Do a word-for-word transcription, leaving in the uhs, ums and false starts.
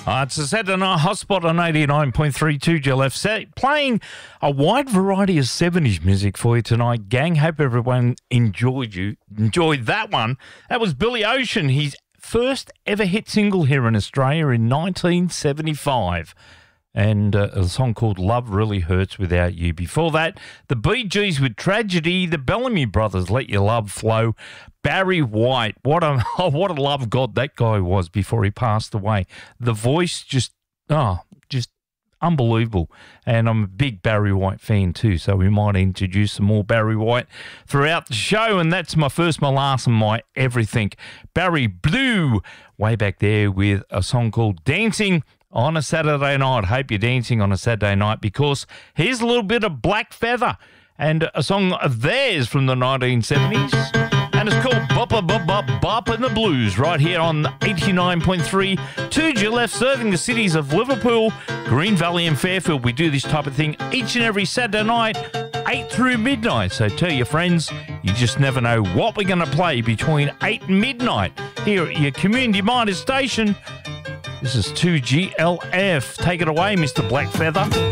Uh, it's a Saturday Night Hotspot on eighty-nine point three two G L F. Sa- playing a wide variety of seventies music for you tonight, gang. Hope everyone enjoyed you. Enjoyed that one. That was Billy Ocean, his first ever hit single here in Australia in nineteen seventy-five. And uh, a song called Love Really Hurts Without You. Before that, the Bee Gees with Tragedy, the Bellamy Brothers, Let Your Love Flow, Barry White. What a oh, what a love god that guy was before he passed away. The voice just, oh, just unbelievable. And I'm a big Barry White fan too, so we might introduce some more Barry White throughout the show. And that's my first, my last, and my everything. Barry Blue, way back there with a song called Dancing on a Saturday night. Hope you're dancing on a Saturday night, because here's a little bit of Black Feather and a song of theirs from the nineteen seventies. And it's called Bop Bop Bop Bop Bop in the Blues, right here on eighty-nine point three two G L F, serving the cities of Liverpool, Green Valley and Fairfield. We do this type of thing each and every Saturday night, eight through midnight. So tell your friends, you just never know what we're going to play between eight and midnight here at your community-minded station. This is two G L F. Take it away, Mister Black Feather.